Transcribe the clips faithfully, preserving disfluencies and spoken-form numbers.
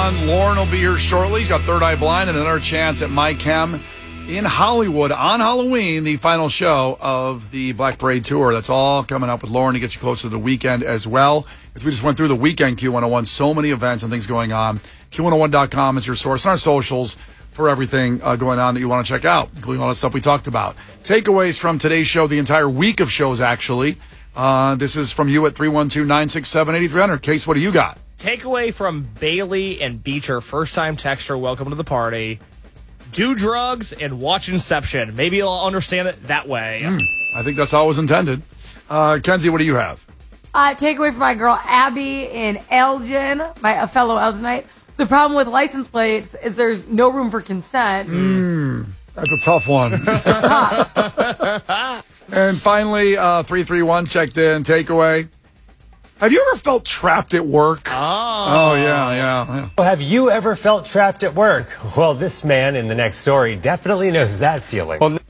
on. Lauren will be here shortly. He's got Third Eye Blind and another chance at My Chem in Hollywood on Halloween, the final show of the Black Parade Tour. That's all coming up with Lauren to get you closer to the weekend as well. As we just went through the weekend Q one oh one, so many events and things going on. Q one oh one dot com is your source on our socials for everything uh, going on that you want to check out, including all the stuff we talked about. Takeaways from today's show, the entire week of shows, actually. Uh, this is from you at three one two, nine six seven, eight three zero zero. Case, what do you got? Takeaway from Bailey and Beecher, first-time texter, welcome to the party. Do drugs and watch Inception. Maybe you'll understand it that way. Mm, I think that's how it was intended. Uh, Kenzie, what do you have? Uh, takeaway from my girl Abby in Elgin, my a fellow Elginite. The problem with license plates is there's no room for consent. Mm, that's a tough one. It's tough. And finally, uh, three three one checked in. Takeaway. Have you ever felt trapped at work? Oh. Oh, yeah, yeah, yeah. Have you ever felt trapped at work? Well, this man in the next story definitely knows that feeling. Well,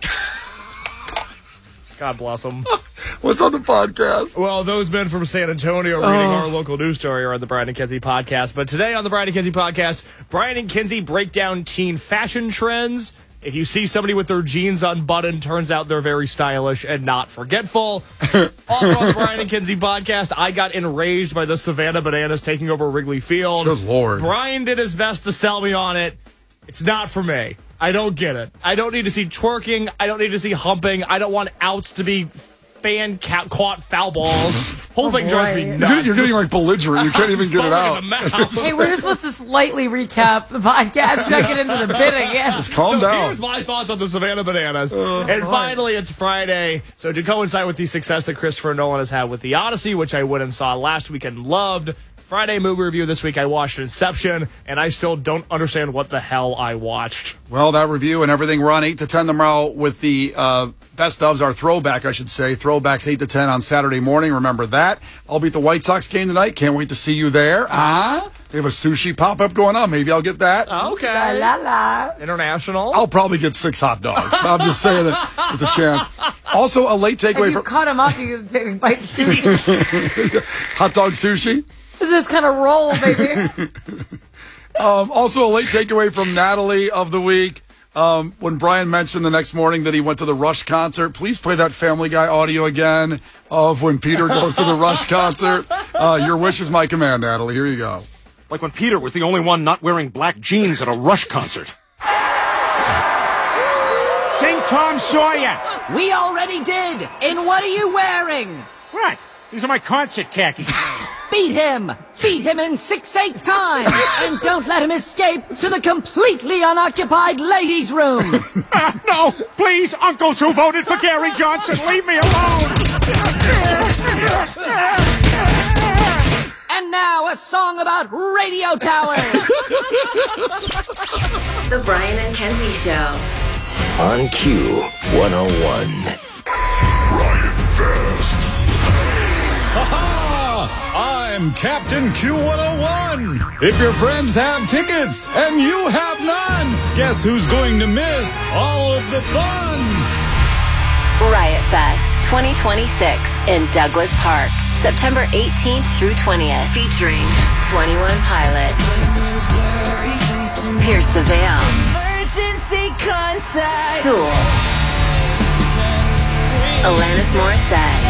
God bless him. What's on the podcast? Well, those men from San Antonio reading Oh. our local news story are on the Brian and Kenzie podcast. But today on the Brian and Kenzie podcast, Brian and Kenzie break down teen fashion trends. If you see somebody with their jeans unbuttoned, turns out they're very stylish and not forgetful. Also on the Brian and Kenzie podcast, I got enraged by the Savannah Bananas taking over Wrigley Field. Good Lord. Brian did his best to sell me on it. It's not for me. I don't get it. I don't need to see twerking. I don't need to see humping. I don't want outs to be fan ca- caught foul balls. Whole thing drives me You're, nuts. you're getting like belligerent. You can't even get it Foaming out. in the mouth. Hey, we're just supposed to slightly recap the podcast, not get into the bit again. Just calm so down. here's my thoughts on the Savannah Bananas. and finally, it's Friday. So to coincide with the success that Christopher Nolan has had with The Odyssey, which I went and saw last week and loved, Friday movie review this week, I watched Inception, and I still don't understand what the hell I watched. Well, that review and everything, we're on eight to ten tomorrow with the uh, best ofs, our throwback, I should say. Throwbacks eight to ten on Saturday morning. Remember that. I'll be at the White Sox game tonight. Can't wait to see you there. Ah, they have a sushi pop-up going on. Maybe I'll get that. Okay. La la la. International. I'll probably get six hot dogs. I'm just saying that there's a chance. Also, a late If takeaway you from cut them up, you can take bites. This hot dog sushi. is kind of roll, baby. Um, also, a late takeaway from Natalie of the week. Um, when Brian mentioned the next morning that he went to the Rush concert, please play that Family Guy audio again of when Peter goes to the Rush concert. Uh, your wish is my command, Natalie. Here you go. Like when Peter was the only one not wearing black jeans at a Rush concert. Sing Tom Sawyer. We already did! And what are you wearing? What? These are my concert khakis. Beat him! Beat him in six eight time! And don't let him escape to the completely unoccupied ladies' room! Uh, no, please, uncles who voted for Gary Johnson, leave me alone! And now a song about radio towers! The Brian and Kenzie Show. On Q one oh one. Riot Fest. Ha-ha! I'm Captain Q one oh one. If your friends have tickets and you have none, guess who's going to miss all of the fun? Riot Fest twenty twenty-six in Douglas Park, September eighteenth through twentieth, featuring twenty-one Pilots, Pierce the Veil, Emergency contact! Tool, Alanis Morissette,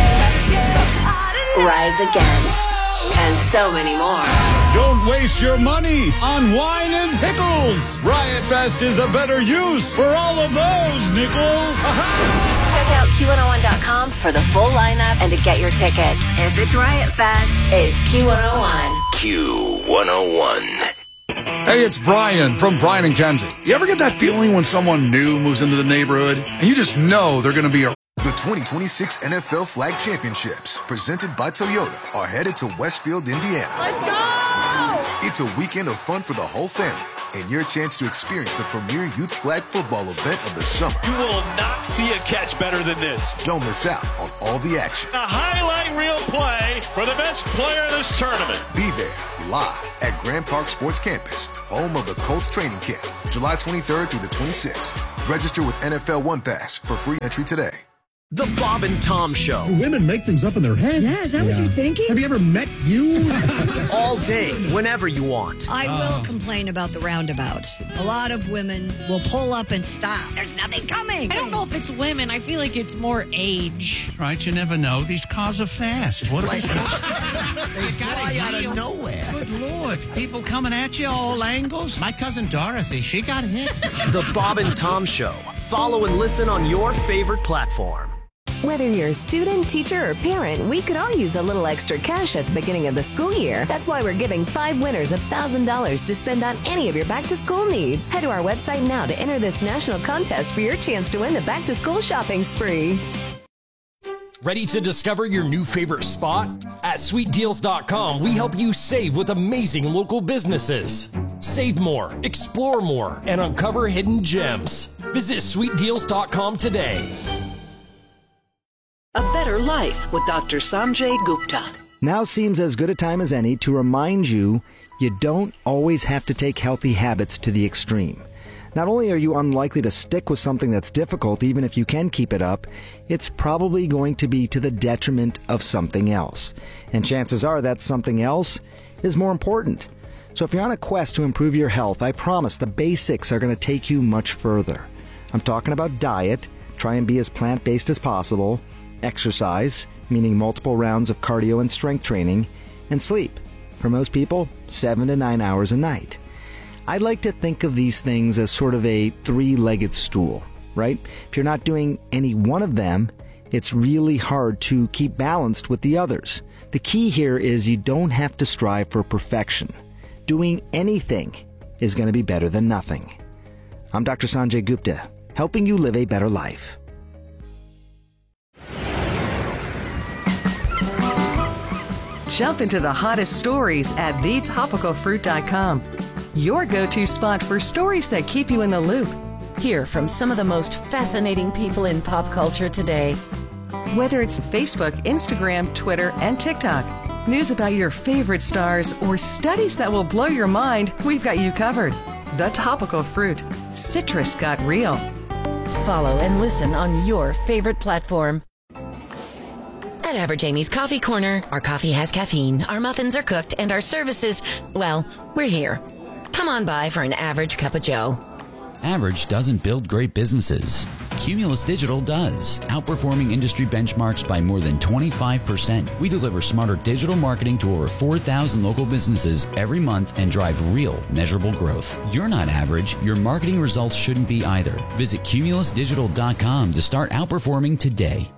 Rise Against, and so many more. Don't waste your money on wine and pickles. Riot Fest is a better use for all of those nickels. Check out Q one oh one dot com for the full lineup and to get your tickets. If it's Riot Fest, it's Q one oh one. Q one oh one. Hey, it's Brian from Brian and Kenzie. You ever get that feeling when someone new moves into the neighborhood and you just know they're going to be a... The twenty twenty-six N F L Flag Championships, presented by Toyota, are headed to Westfield, Indiana. Let's go! It's a weekend of fun for the whole family and your chance to experience the premier youth flag football event of the summer. You will not see a catch better than this. Don't miss out on all the action. A highlight reel play for the best player in this tournament. Be there live at Grand Park Sports Campus, home of the Colts training camp, July twenty-third through the twenty-sixth. Register with N F L One Pass for free entry today. The Bob and Tom Show. Women make things up in their head. Yeah, is that yeah. what you're thinking? Have you ever met you? All day, whenever you want. I oh. will complain about the roundabouts. A lot of women will pull up and stop. There's nothing coming. I don't know if it's women. I feel like it's more age. Right, you never know. These cars are fast. What like, they fly out of nowhere. Good Lord. People coming at you all angles. My cousin Dorothy, she got hit. The Bob and Tom Show. Follow and listen on your favorite platform. Whether you're a student, teacher, or parent, we could all use a little extra cash at the beginning of the school year. That's why we're giving five winners one thousand dollars to spend on any of your back-to-school needs. Head to our website now to enter this national contest for your chance to win the back-to-school shopping spree. Ready to discover your new favorite spot? At sweet deals dot com, we help you save with amazing local businesses. Save more, explore more, and uncover hidden gems. Visit sweet deals dot com today. A Better Life with Doctor Sanjay Gupta. Now seems as good a time as any to remind you you don't always have to take healthy habits to the extreme. Not only are you unlikely to stick with something that's difficult, even if you can keep it up, it's probably going to be to the detriment of something else. And chances are that something else is more important. So if you're on a quest to improve your health, I promise the basics are going to take you much further. I'm talking about diet. Try and be as plant-based as possible. Exercise, meaning multiple rounds of cardio and strength training, and sleep. For most people, seven to nine hours a night. I'd like to think of these things as sort of a three-legged stool, right? If you're not doing any one of them, it's really hard to keep balanced with the others. The key here is you don't have to strive for perfection. Doing anything is going to be better than nothing. I'm Doctor Sanjay Gupta, helping you live a better life. Jump into the hottest stories at the topical fruit dot com. Your go-to spot for stories that keep you in the loop. Hear from some of the most fascinating people in pop culture today. Whether it's Facebook, Instagram, Twitter, and TikTok, news about your favorite stars, or studies that will blow your mind, we've got you covered. The Topical Fruit. Citrus got real. Follow and listen on your favorite platform. At Average Amy's Coffee Corner, our coffee has caffeine, our muffins are cooked, and our services, well, we're here. Come on by for an average cup of joe. Average doesn't build great businesses. Cumulus Digital does, outperforming industry benchmarks by more than twenty-five percent. We deliver smarter digital marketing to over four thousand local businesses every month and drive real, measurable growth. You're not average. Your marketing results shouldn't be either. Visit cumulus digital dot com to start outperforming today.